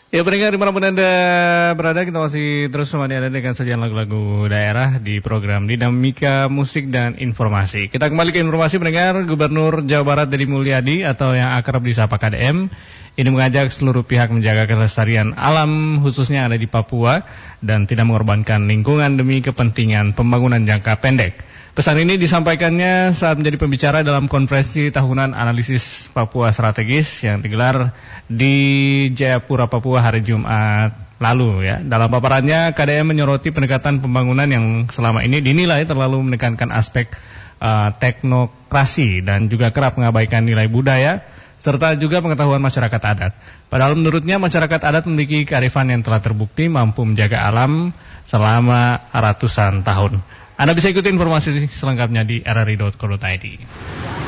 Ya, pendengar dimanapun Anda berada, kita masih terus menemani Anda dengan sajian lagu-lagu daerah di program Dinamika Musik dan Informasi. Kita kembali ke informasi, pendengar. Gubernur Jawa Barat Deddy Mulyadi atau yang akrab disapa KDM ini mengajak seluruh pihak menjaga kelestarian alam khususnya yang ada di Papua dan tidak mengorbankan lingkungan demi kepentingan pembangunan jangka pendek. Pesan ini disampaikannya saat menjadi pembicara dalam konferensi tahunan analisis Papua strategis yang digelar di Jayapura, Papua hari Jumat lalu ya. Dalam paparannya, KDM menyoroti pendekatan pembangunan yang selama ini dinilai terlalu menekankan aspek teknokrasi dan juga kerap mengabaikan nilai budaya serta juga pengetahuan masyarakat adat. Padahal menurutnya masyarakat adat memiliki kearifan yang telah terbukti mampu menjaga alam selama ratusan tahun. Anda bisa ikuti informasi selengkapnya di rri.co.id.